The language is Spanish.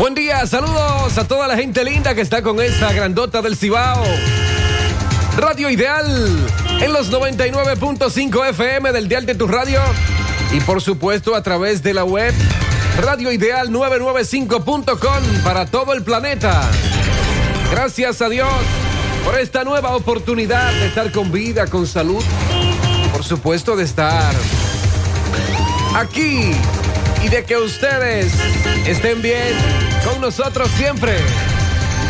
Buen día, saludos a toda la gente linda que está con esta grandota del Cibao. Radio Ideal en los 99.5 FM del dial de tu radio y por supuesto a través de la web radioideal995.com para todo el planeta. Gracias a Dios por esta nueva oportunidad de estar con vida, con salud, por supuesto de estar aquí y de que ustedes estén bien con nosotros siempre.